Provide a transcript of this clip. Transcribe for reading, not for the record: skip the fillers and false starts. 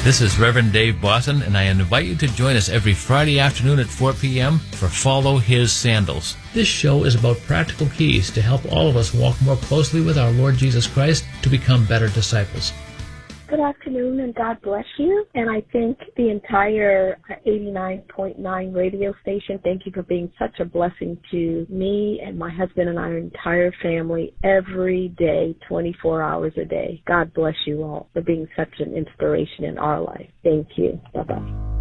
This is Reverend Dave Boston, and I invite you to join us every Friday afternoon at 4 p.m. for Follow His Sandals. This show is about practical keys to help all of us walk more closely with our Lord Jesus Christ to become better disciples. Good afternoon, and God bless you. And I thank the entire 89.9 radio station. Thank you for being such a blessing to me and my husband and our entire family every day, 24 hours a day. God bless you all for being such an inspiration in our life. Thank you. Bye-bye.